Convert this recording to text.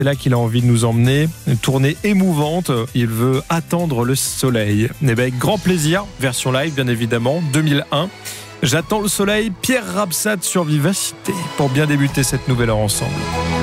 C'est là qu'il a envie de nous emmener. Une tournée émouvante. Il veut attendre le soleil. Et bien, avec grand plaisir. Version live, bien évidemment. 2001. J'attends le soleil. Pierre Rabsat sur Vivacité. Pour bien débuter cette nouvelle heure ensemble.